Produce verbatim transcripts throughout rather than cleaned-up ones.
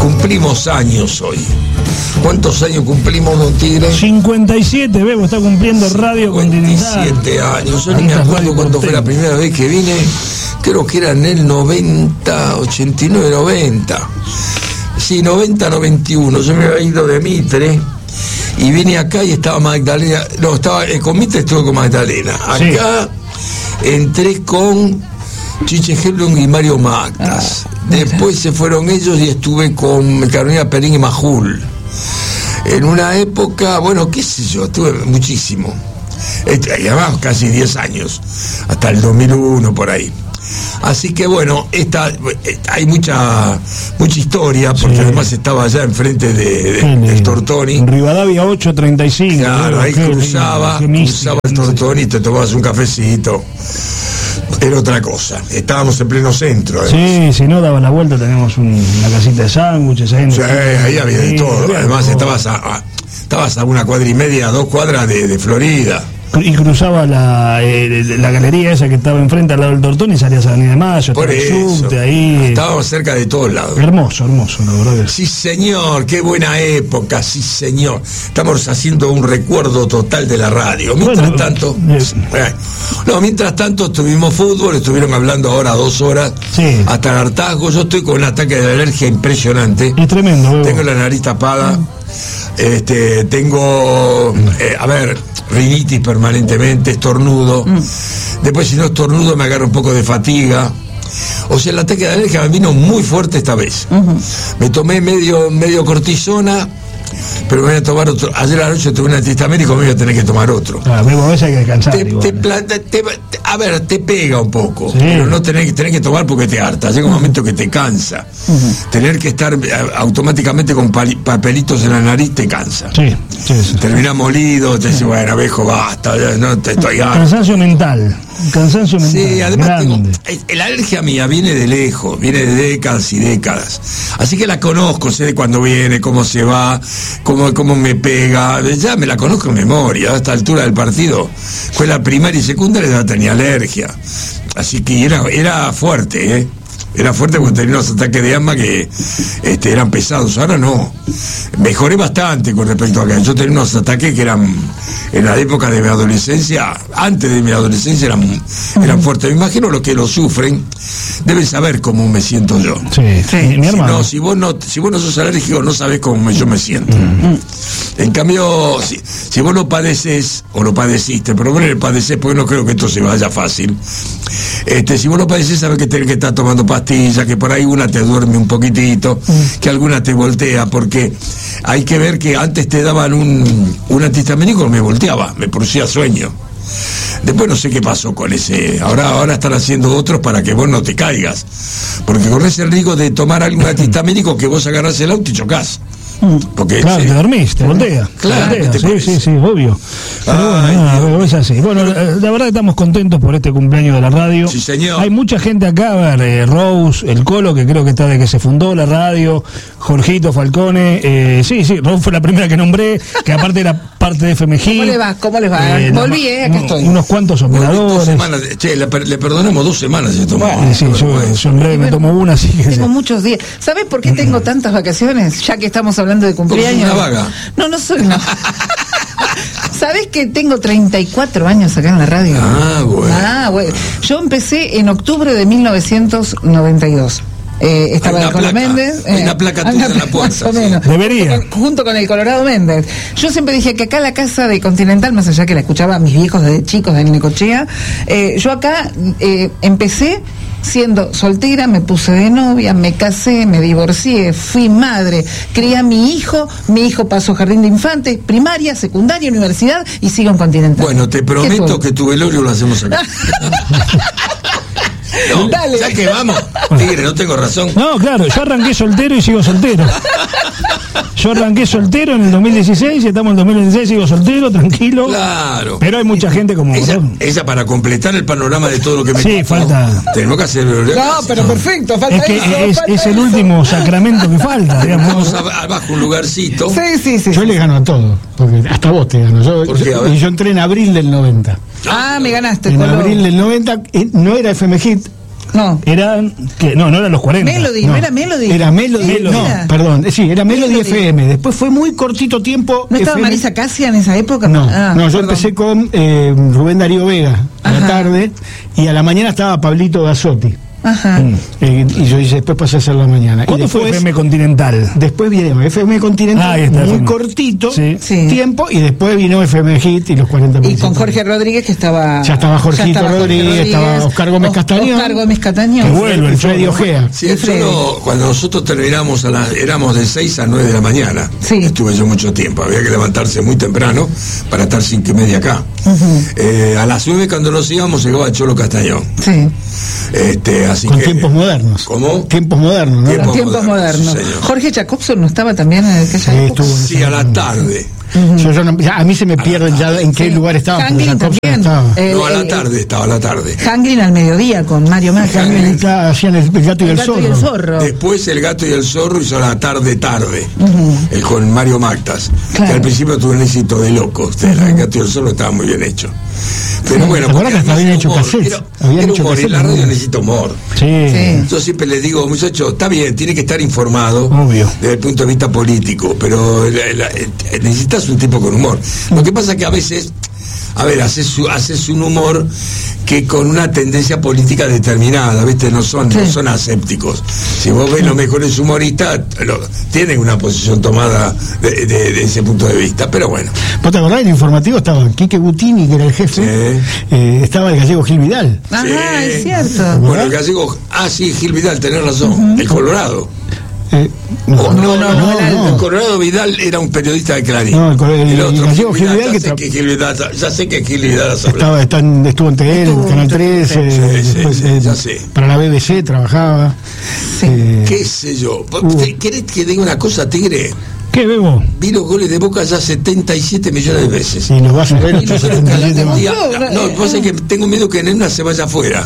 cumplimos años hoy. ¿Cuántos años cumplimos, don Tigre? cincuenta y siete, Bebo, está cumpliendo Radio Continental. cincuenta y siete años. Yo ni me acuerdo cuándo fue la primera vez que vine. Creo que era en el noventa, ochenta y nueve, noventa. Sí, noventa, noventa y uno. Yo me había ido de Mitre y vine acá y estaba Magdalena. No, estaba eh, con Mitre, estuve con Magdalena. Acá sí. Entré con Chiche Helblum y Mario Mactas. Ah, Después se fueron ellos y estuve con Carolina Perín y Majul. En una época, bueno, qué sé yo, estuve muchísimo. Y además casi diez años, hasta el dos mil uno por ahí. Así que bueno, esta, hay mucha mucha historia, porque sí. Además estaba allá enfrente de, de, sí, del Tortoni. En Rivadavia ocho treinta y cinco. Claro, ahí qué, cruzaba, qué cruzaba el Tortoni y te tomabas un cafecito. Era otra cosa, estábamos en pleno centro. Además. Sí, si no daba la vuelta tenemos un, una casita de sándwiches. Ahí, sí, ahí había de todo. Además estabas a, a, estabas a una cuadra y media, a dos cuadras de, de Florida. Y cruzaba la, eh, la galería esa que estaba enfrente al lado del Tortón y salías a Avenida de Mayo. Por eso, subte, ahí. Estábamos cerca de todos lados. Hermoso, hermoso, la verdad. Sí, señor, qué buena época, sí, señor. Estamos haciendo un recuerdo total de la radio. Mientras bueno, tanto, eh, no, mientras tanto tuvimos fútbol, estuvieron hablando ahora dos horas, sí. Hasta el hartazgo. Yo estoy con un ataque de alergia impresionante. Es tremendo, bebo. Tengo la nariz tapada. Mm. Este, tengo, eh, a ver, rinitis permanentemente, estornudo. Mm. Después, si no estornudo, me agarra un poco de fatiga. O sea, el ataque de alergia me vino muy fuerte esta vez. Uh-huh. Me tomé medio, medio cortisona, pero me voy a tomar otro. Ayer a la noche tuve un antihistamínico, me voy a tener que tomar otro. Ah, a veces hay que descansar. Te, te, te, te, a ver, te pega un poco, sí. Pero no tenés, tenés que tomar porque te harta. Llega un momento que te cansa. Uh-huh. Tener que estar automáticamente con pali, papelitos en la nariz te cansa. Sí, sí, sí. Terminás molido, te dices, bueno, viejo, basta, no te estoy harto. Cansancio mental. Cansancio mental. Sí, además tengo, la alergia mía viene de lejos, viene de décadas y décadas. Así que la conozco, sé de cuándo viene, cómo se va, cómo, cómo me pega. Ya me la conozco en memoria. A esta altura del partido, fue la primaria y secundaria, ya tenía alergia. Así que era, era fuerte, ¿eh? Era fuerte porque tenía unos ataques de asma que este, eran pesados. Ahora no. Mejoré bastante con respecto a acá. Yo tenía unos ataques que eran, en la época de mi adolescencia, antes de mi adolescencia, eran, eran fuertes. Me imagino los que lo sufren deben saber cómo me siento yo. Sí, sí, mi hermano. Si no, si vos no, si vos no sos alérgico, no sabés cómo me, yo me siento. Mm. En cambio, si, si vos lo padeces, o lo padeciste, pero vos lo padecés porque no creo que esto se vaya fácil. Este, si vos lo padecés, sabés que tenés que estar tomando pastillas, que por ahí una te duerme un poquitito, mm. que alguna te voltea, porque hay que ver que antes te daban un, un antihistamínico, me volteaba, me producía sueño. Después no sé qué pasó con ese. Ahora, ahora están haciendo otros para que vos no te caigas, porque corres el riesgo de tomar algún antihistamínico que vos agarrás el auto y chocás. Porque, claro, sí. te dormís, te voltea. Claro, te voltea. Sí, sí, sí, obvio. Pero Ay, bueno, no, es así. Bueno, la, la verdad que estamos contentos por este cumpleaños de la radio. Sí, señor. Hay mucha gente acá, a ver, eh, Rose, el Colo, que creo que está de que se fundó la radio, Jorgito Falcone, eh, sí, sí, Rose fue la primera que nombré, que aparte era parte de F M G. ¿Cómo le va? ¿Cómo les va? Eh, Volví, eh, aquí estoy. Unos cuantos operadores. Dos semanas, che, le, le perdonamos dos semanas si tomó. Bueno, sí, yo, bueno. yo en breve me tomo una, así que... Tengo muchos días. ¿Sabes por qué tengo tantas vacaciones? Ya que estamos hablando de cumpleaños. Una vaga. No, no soy una. ¿Sabés que tengo treinta y cuatro años acá en la radio? Ah, bueno. Ah, bueno. Yo empecé en octubre de mil novecientos noventa y dos. Eh, estaba el Colo Méndez. Hay una placa eh, tuya en la puerta. Más o menos. Debería. Junto con, junto con el Colorado Méndez. Yo siempre dije que acá la casa de Continental, más allá que la escuchaba a mis viejos desde chicos de Necochea, eh, yo acá eh, empecé siendo soltera, me puse de novia, me casé, me divorcié, fui madre, crié a mi hijo, mi hijo pasó jardín de infantes, primaria, secundaria, universidad y sigo en Continental. Bueno, te prometo que tu velorio lo hacemos acá. No, dale. Ya que vamos, Tigre, no tengo razón. No, claro, yo arranqué soltero y sigo soltero. Yo arranqué soltero en el dos mil dieciséis y estamos en el dos mil veintiséis, sigo soltero, tranquilo. Claro. Pero hay mucha gente como... Ella, ella para completar el panorama de todo lo que me... Sí, falta... Tenemos que hacer... No, pero no. Perfecto, falta es que eso, es, falta es el eso. último sacramento que falta, digamos. Vamos a, abajo un lugarcito. Sí, sí, sí. Yo sí. le gano a todo, porque hasta vos te gano. Yo, ¿Por qué? A ver. y yo entré en abril del noventa. Ah, me ganaste. En Colo. abril del noventa, eh, no era F M Hit, No. Eran, que no, no eran los cuarenta. Melody, no, No, era Melody. Era Melody, Melody. no, perdón, sí, era Melody, Melody. F M. Después fue muy cortito tiempo. ¿No estaba F M. Marisa Casia en esa época? No, Ah, no, yo perdón. empecé con eh, Rubén Darío Vega a la Ajá. tarde y a la mañana estaba Pablito Gazzotti. Ajá. Mm. Eh, y yo hice, después pasé a hacer la mañana. Y ¿Cuándo fue después, F M Continental? Después vino F M Continental, Ah, ahí está, muy F M. cortito Sí. Sí. tiempo, y después vino F M Hit y los cuarenta Y con principales. Jorge Rodríguez, que estaba. Ya estaba Jorgito ya estaba Jorge Rodríguez, estaba Oscar Gómez Os- Castañón. Oscar Gómez Castañón. Que vuelve el Y Freddy show, ¿no? Ojea. Sí, Y yo Freddy. no- cuando nosotros terminamos, a la, éramos de seis a nueve de la mañana. Sí. Estuve yo mucho tiempo. Había que levantarse muy temprano para estar cinco y media acá. Eh, a las nueve, cuando nos íbamos, llegaba Cholo Castañón. Sí. Este, así Con que, tiempos modernos. ¿Cómo? Tiempos modernos, ¿no? Tiempos Los tiempos modernos, modernos. sí, señor. Jorge Jacobson no estaba también en aquella Sí, época. estuvo. Sí, a la tarde. Yo, yo no- ya, a mí se me pierden ya en qué Sí. lugar estaba, pero Hanglin Jacobson también. estaba. Eh, No, a la eh, tarde estaba, a la tarde. Hanglin al mediodía con Mario Macri. Hanglin estaba- hacían el, el gato y el, El gato zorro. y el zorro. Después el gato y el zorro hizo la tarde tarde, el con Mario Mactas, Claro. que al principio tuvo un éxito de loco. El gato y el zorro estaba muy bien hecho. Pero bueno, ¿te acuerdas porque que hasta además habían era hecho humor, cassettes? era- Habían era hecho humor, y cassettes la radio también. necesita humor. Sí. Sí. Yo siempre les digo, muchachos, está bien, tiene que estar informado Obvio. desde el punto de vista político, pero la- la- eh, necesitas un tipo con humor. Lo que pasa es que a veces, a ver, haces, su- haces un humor que con una tendencia política determinada, ¿viste? No son, no Sí. son asépticos. Si vos ves los mejores humoristas, lo- tienen una posición tomada de, de- de ese punto de vista, pero bueno. ¿Vos te acordás? En el informativo estaba Quique Gutini, que era el jefe, Sí. eh, estaba el gallego Gil Vidal. Ajá, Sí. es cierto. Bueno, el gallego, ah, sí, Gil Vidal, tenés razón, el Colorado. Eh, Oh, no, no, no, el Aldo. El Colorado Vidal era un periodista de Clarín. No, el, el, el otro, gallego Gil Vidal, ya que sé tra- que Gil Vidal, ya sé que Gil Vidal has hablado. estaba, está en- estuvo en T L, en Estuvo Canal en tres, T L, eh, sí, sí, después, sí, eh, ya sé. para la B B C trabajaba. Sí. eh, ¿Qué sé yo? Uh. ¿Te- ¿Querés que diga una cosa, Tigre? ¿Qué, Bebo? Vi los goles de Boca ya setenta y siete millones de veces. y los vas a ver Y otros no creo que setenta y siete algún más. día- No, no, lo que pasa es que tengo miedo que en una se vaya afuera.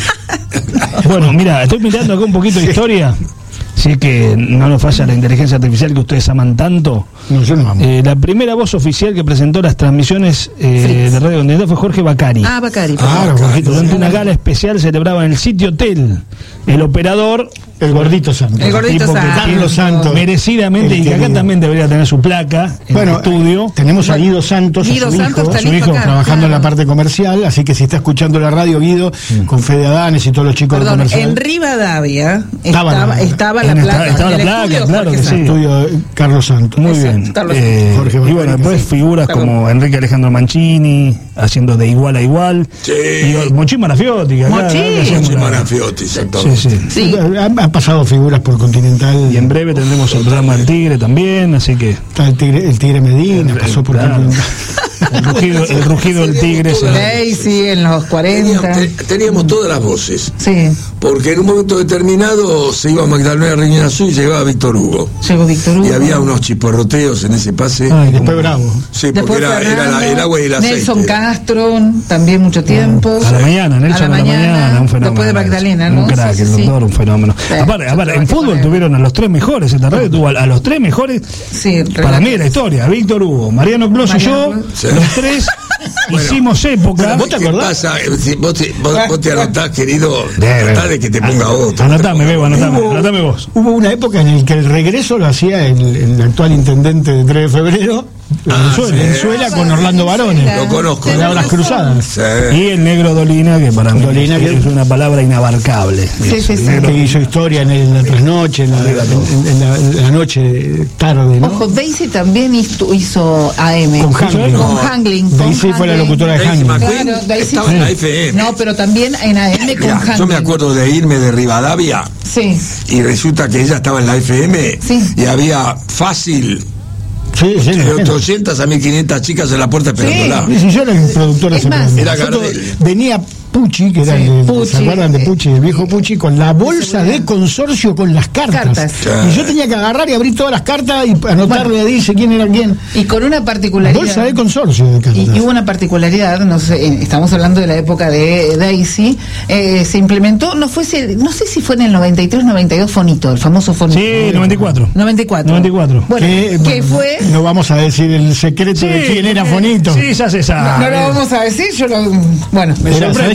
Bueno, mira, estoy mirando acá un poquito de historia. Si es que no nos falla la inteligencia artificial que ustedes aman tanto. No, yo no amo. Eh, la primera voz oficial que presentó las transmisiones eh, de Radio Continental fue Jorge Bacari. Ah, Bacari. Claro, Ah, Jorgito Durante Santos. una gala especial celebrada en el sitio Hotel. El operador, El gordito Santos. El gordito tipo que Santos. Carlos Santos. merecidamente, El y que acá querido. también debería tener su placa en Bueno, el estudio. eh, tenemos a Guido Santos, Guido a su Santos hijo, está su listo hijo, acá, trabajando en la claro. parte comercial, así que si está escuchando la radio, Guido, con Fede Adanes y todos los chicos Perdón, de comercial. en Rivadavia Estaba estaba, la- estaba la en esta- placa. estaba la en el placa, estudio claro Jorge que sí. Santos. Estudio eh, Carlos Santos. Muy Exacto, bien. Carlos Eh, Jorge y Bacari, bueno, que después sí. figuras Perdón. como Enrique Alejandro Mancini, haciendo de igual a igual. Sí. Y Mochi Marafiotti. que acá- Mochi. acá hacemos Mochi la- Marafiotti, Sí, exactamente. sí. Sí. Han, han pasado figuras por Continental. Y en breve tendremos el programa del Tigre también, así que Está el tigre, el tigre Medina, El- pasó por claro. Continental. el rugido, el rugido del Tigre se- Daisy en los Teníamos, cuarenta. te- teníamos todas las voces. Sí, Porque en un momento determinado se iba Magdalena Riñón Azul y llegaba Víctor Hugo. llegó Víctor Hugo. Y había unos chisporroteos en ese pase. Ay, Después como- Bravo. Sí, porque Después era, era la- Fernando, el agua y el aceite. Nelson Castro, también mucho tiempo. A la mañana, Nelson a la mañana, un fenómeno. Después de Magdalena, ¿no? Un crack, Sí, sí, el sí. doctor, un fenómeno. Sí, aparte, yo aparte, trabajé en con fútbol él. tuvieron a los tres mejores, esta radio tuvo a, a los tres mejores. Sí, Para mí la historia, Víctor Hugo, Mariano Clos y Mariano yo, Clos. Sí. los tres hicimos época. ¿Vos te ¿Qué acordás? pasa? Eh, si Vos te, vos, vos te anotás, querido. Debe. Tratá de que te ponga otro. Anotame, Bebo, anotame, Hubo- anotame vos. Hubo una época en la que el regreso lo hacía el, el actual intendente de tres de febrero, Ah, Venezuela, sí. Venezuela con Orlando Barone. Lo conozco. Con Labras Cruzadas. Sí. Y el negro Dolina, que para mí Dolina, es, que- es una palabra inabarcable. Sí, sí, El sí. negro- Que hizo historia en, el- en la trasnoche, en la, en- en la- en la noche tarde, ¿no? Ojo, Daisy también hizo, hizo A M. Con Hanglin. Con No. Hanglin. con Daisy fue la Hanglin. locutora de Daisy Hanglin. McQueen Claro, Daisy estaba fue- en la F M. No, pero también en A M con Mirá, Hanglin. yo me acuerdo de irme de Rivadavia Sí, y resulta que ella estaba en la F M Sí. y había fácil Sí, sí, de imagínate. ochocientas a mil quinientas chicas en la puerta esperándola. Sí, sí, yo era el productor de Es ese más, programa. era Nosotros- Gardel. Venía Pucci, que era Sí, el, Pucci, ¿se acuerdan de eh, Pucci? El viejo Pucci, con la bolsa de consorcio con las cartas. Cartas. Sí. Y yo tenía que agarrar y abrir todas las cartas y anotarle, dice quién era quién. y con una particularidad. Bolsa de consorcio de cartas. Y, y hubo una particularidad, no sé, eh, estamos hablando de la época de Daisy, eh, se implementó, no fue, si- no sé si fue en el noventa y tres, noventa y dos Fonito, el famoso Fonito. Sí, noventa y cuatro. noventa y cuatro. noventa y cuatro. Bueno, que, que bueno, fue... No vamos a decir el secreto de quién era Fonito. Sí, ya se No, sabe. no lo vamos a decir, yo lo... Bueno, Era, ¿sabés quién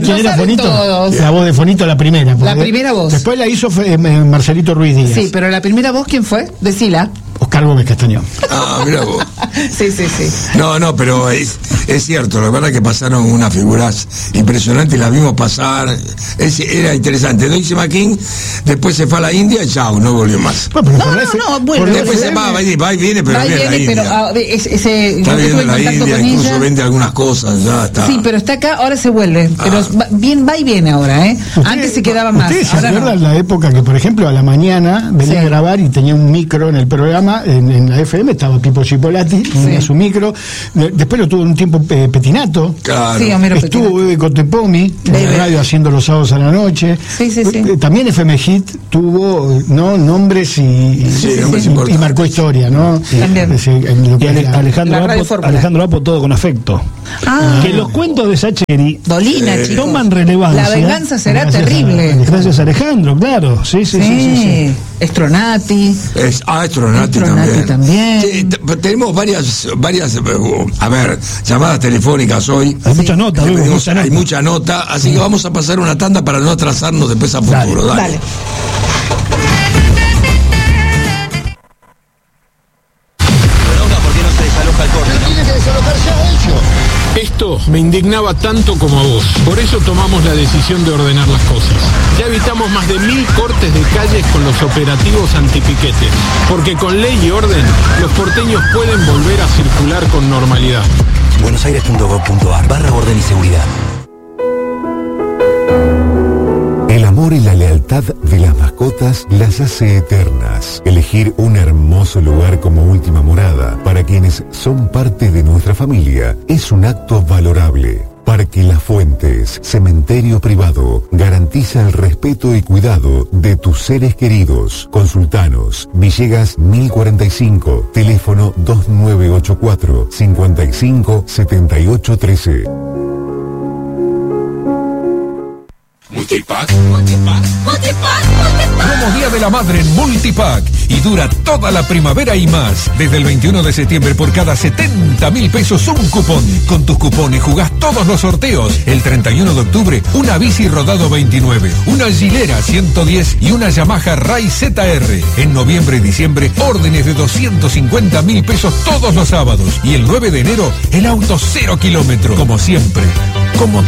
quién no era saben Fonito? todos. La voz de Fonito, la primera. La primera voz. Después la hizo eh, Marcelito Ruiz Díaz. Sí, pero la primera voz, ¿quién fue? Decila. Oscar Gómez Castañón. Ah, mira vos. Sí, sí, sí. No, no, pero es, es cierto, la verdad que pasaron unas figuras impresionantes, las vimos pasar, es, era interesante. Doisy McKean después se fue a la India y chao, no volvió más. Bueno, No, no, no, bueno, Después se va, va y va y viene, pero Va y viene a la viene, pero India. ah, es- ese, Está yo viviendo estuve en la contacto India, con incluso ella. vende algunas cosas, ya está. Sí, pero está acá, ahora se vuelve. Pero Ah. va- bien va y viene ahora, ¿eh? Ustedes- Antes se quedaba más. ¿Ustedes se Ahora no. acuerdan la época que, por ejemplo, a la mañana venía Sí. a grabar y tenía un micro en el programa, en, en la F M estaba Pipo Chipolati, tenía su micro, de- después lo tuvo un tiempo eh, Petinato, Claro. Sí, Homero estuvo Petinato. Bebe Cotepomi en Bebe. la radio haciendo los sábados a la noche. Sí, sí, sí. Eh, También F M Hit tuvo eh, no nombres y, Sí, y- nombres y- y importantes. marcó historia, ¿no? También. Ese, en lo que Y Ale- era- Alejandro La radio Apo, fórmula. Alejandro Apo, todo con afecto. Ah. Que los cuentos de Sacheri Dolina, Eh, chicos. toman relevancia. La venganza será Gracias a- terrible. Gracias a Alejandro, claro. Sí, sí, sí, sí, sí. Sí. Estronati. Es Astronauti Astronauti también. también. Sí, t- tenemos varias, varias, eh, a ver, llamadas telefónicas hoy. Hay mucha nota, Que Hugo, pedimos- mucha nota. hay mucha nota, así que vamos a pasar una tanda para no atrasarnos después a futuro. Dale. Dale. Esto me indignaba tanto como a vos. Por eso tomamos la decisión de ordenar las cosas. Ya evitamos más de mil cortes de calles con los operativos antipiquetes. Porque con ley y orden, los porteños pueden volver a circular con normalidad. buenosaires punto gov punto ar barra orden y seguridad. El amor y la lealtad de las mascotas las hace eternas. Elegir un hermoso lugar como última morada para quienes son parte de nuestra familia es un acto valorable. Parque Las Fuentes, cementerio privado, garantiza el respeto y cuidado de tus seres queridos. Consultanos, Villegas mil cuarenta y cinco, teléfono dos nueve ocho cuatro, cinco cinco, siete ocho uno tres. Multipack, Multipack, Multipack, Multipack. Promo Día de la Madre en Multipack y dura toda la primavera y más. Desde el veintiuno de septiembre por cada setenta mil pesos un cupón. Con tus cupones jugás todos los sorteos. El treinta y uno de octubre una bici rodado veintinueve, una Gilera ciento diez y una Yamaha Ray Z R. En noviembre y diciembre órdenes de doscientos cincuenta mil pesos todos los sábados. Y el nueve de enero el auto cero kilómetro. Como siempre, como